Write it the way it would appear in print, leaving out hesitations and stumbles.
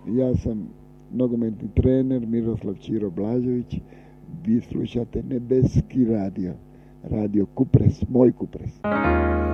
Ja sam nogometni trener Miroslav Ćiro Blažević. Vi slušate Nebeski radio. Radio Kupres, moj Kupres.